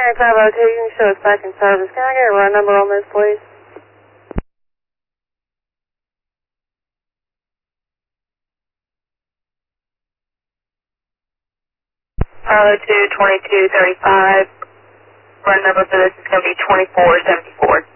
Mary 502, you can show us back in service. Can I get a run number on this, please? 502-2235. Run number for this is going to be 2474.